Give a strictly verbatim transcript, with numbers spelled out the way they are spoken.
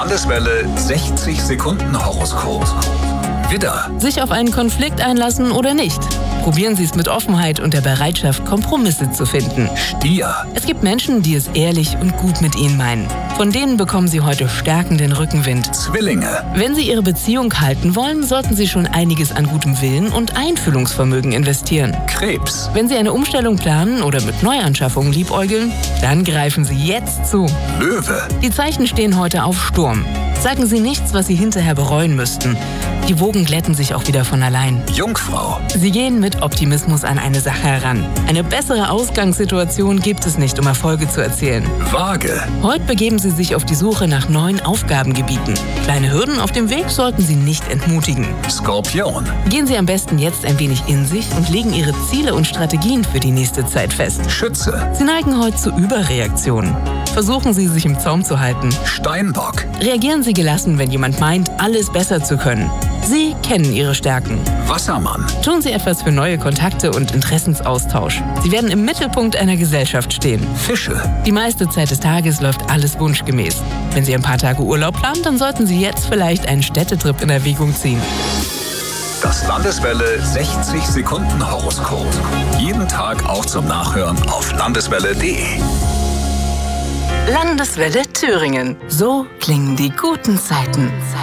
Landeswelle sechzig Sekunden Horoskop. Widder. Sich auf einen Konflikt einlassen oder nicht? Probieren Sie es mit Offenheit und der Bereitschaft, Kompromisse zu finden. Stier. Es gibt Menschen, die es ehrlich und gut mit Ihnen meinen. Von denen bekommen Sie heute stärkenden Rückenwind. Zwillinge. Wenn Sie Ihre Beziehung halten wollen, sollten Sie schon einiges an gutem Willen und Einfühlungsvermögen investieren. Krebs. Wenn Sie eine Umstellung planen oder mit Neuanschaffungen liebäugeln, dann greifen Sie jetzt zu. Löwe. Die Zeichen stehen heute auf Sturm. Sagen Sie nichts, was Sie hinterher bereuen müssten. Die Wogen glätten sich auch wieder von allein. Jungfrau. Sie gehen mit Optimismus an eine Sache heran. Eine bessere Ausgangssituation gibt es nicht, um Erfolge zu erzielen. Waage. Heute begeben Sie sich auf die Suche nach neuen Aufgabengebieten. Kleine Hürden auf dem Weg sollten Sie nicht entmutigen. Skorpion. Gehen Sie am besten jetzt ein wenig in sich und legen Ihre Ziele und Strategien für die nächste Zeit fest. Schütze. Sie neigen heute zu Überreaktionen. Versuchen Sie, sich im Zaum zu halten. Steinbock. Reagieren Sie gelassen, wenn jemand meint, alles besser zu können. Sie kennen Ihre Stärken. Wassermann. Tun Sie etwas für neue Kontakte und Interessensaustausch. Sie werden im Mittelpunkt einer Gesellschaft stehen. Fische. Die meiste Zeit des Tages läuft alles wunschgemäß. Wenn Sie ein paar Tage Urlaub planen, dann sollten Sie jetzt vielleicht einen Städtetrip in Erwägung ziehen. Das Landeswelle sechzig Sekunden Horoskop. Jeden Tag auch zum Nachhören auf landeswelle punkt de. Landeswelle Thüringen. So klingen die guten Zeiten.